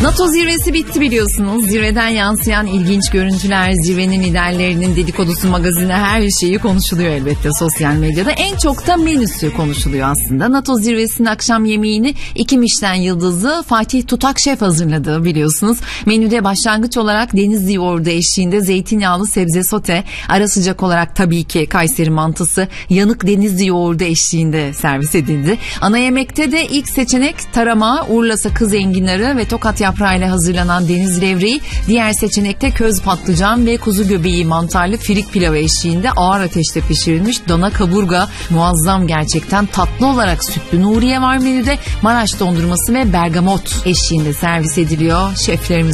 NATO zirvesi bitti biliyorsunuz. Zirveden yansıyan ilginç görüntüler, zirvenin liderlerinin dedikodusu, magazini, her şeyi konuşuluyor elbette sosyal medyada. En çok da menüsü konuşuluyor aslında. NATO zirvesinin akşam yemeğini 2 Michelin yıldızı Fatih Tutak şef hazırladı biliyorsunuz. Menüde başlangıç olarak Denizli yoğurdu eşliğinde zeytinyağlı sebze sote, ara sıcak olarak tabii ki Kayseri mantısı, yanık Denizli yoğurdu eşliğinde servis edildi. Ana yemekte de ilk seçenek tarama, Urla sakız enginarı ve Tokat yaprağıyla hazırlanan deniz levreği, diğer seçenekte köz patlıcan ve kuzu göbeği mantarlı firik pilavı eşliğinde ağır ateşte pişirilmiş dana kaburga, muazzam gerçekten. Tatlı olarak sütlü Nuriye var menüde, Maraş dondurması ve bergamot eşliğinde servis ediliyor. Şeflerimiz